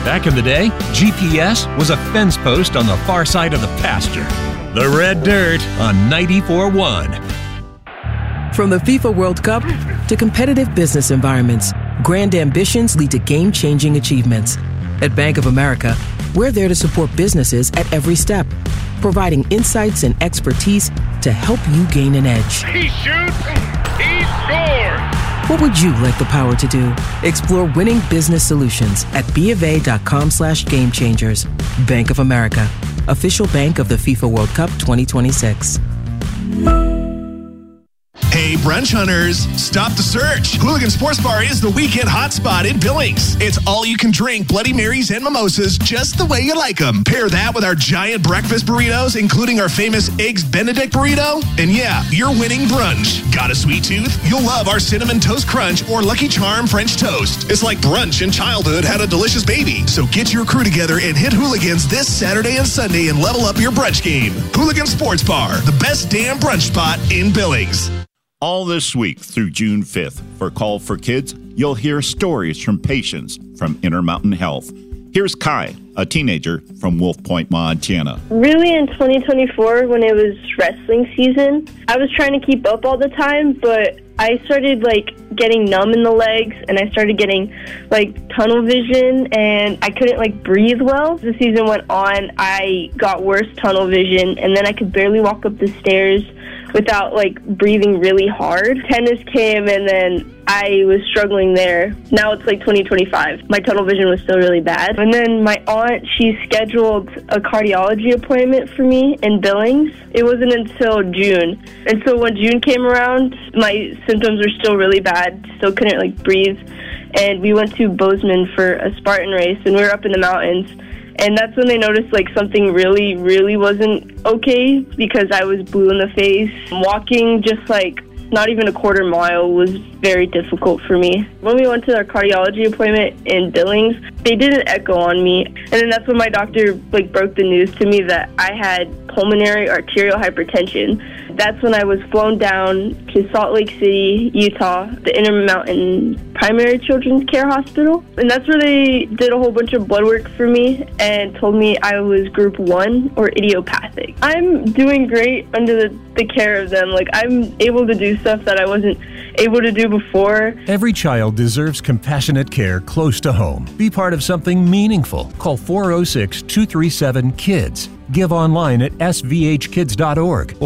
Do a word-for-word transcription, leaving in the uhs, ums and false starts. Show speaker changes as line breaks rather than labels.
Back in the day, G P S was a fence post on the far side of the pasture. The Red Dirt on ninety-four point one.
From the FIFA World Cup to competitive business environments, grand ambitions lead to game-changing achievements. At Bank of America, we're there to support businesses at every step, providing insights and expertise to help you gain an edge.
He shoots, he scores!
What would you like the power to do? Explore winning business solutions at BofA.com slash game changers. Bank of America, official bank of the FIFA World Cup twenty twenty-six.
Hey, brunch hunters, stop the search. Hooligan Sports Bar is the weekend hotspot in Billings. It's all you can drink Bloody Marys and mimosas just the way you like them. Pair that with our giant breakfast burritos, including our famous Eggs Benedict burrito. And yeah, you're winning brunch. Got a sweet tooth? You'll love our Cinnamon Toast Crunch or Lucky Charm French Toast. It's like brunch in childhood had a delicious baby. So get your crew together and hit Hooligans this Saturday and Sunday and level up your brunch game. Hooligan Sports Bar, the best damn brunch spot in Billings.
All this week through June fifth for Call for Kids, you'll hear stories from patients from Intermountain Health. Here's Kai, a teenager from Wolf Point, Montana.
Really, in twenty twenty-four, when it was wrestling season, I was trying to keep up all the time, but I started, like, getting numb in the legs, and I started getting, like, tunnel vision, and I couldn't, like, breathe well. As the season went on, I got worse tunnel vision, and then I could barely walk up the stairs without, like, breathing really hard. Tennis came, and then I was struggling there. Now it's, like, twenty twenty-five. My tunnel vision was still really bad. And then my aunt, she scheduled a cardiology appointment for me in Billings. It wasn't until June. And so when June came around, my symptoms were still really bad. Still couldn't, like, breathe. And we went to Bozeman for a Spartan race, and we were up in the mountains. And that's when they noticed, like, something really, really wasn't okay because I was blue in the face. Walking just, like, not even a quarter mile was very difficult for me. When we went to our cardiology appointment in Billings, they did an echo on me. And then that's when my doctor, like, broke the news to me that I had pulmonary arterial hypertension. That's when I was flown down to Salt Lake City, Utah, the Intermountain Primary Children's Care Hospital. And that's where they did a whole bunch of blood work for me and told me I was group one or idiopathic. I'm doing great under the, the care of them. Like, I'm able to do stuff that I wasn't able to do before.
Every child deserves compassionate care close to home. Be part of something meaningful. Call four oh six, two three seven, KIDS. Give online at s v h kids dot org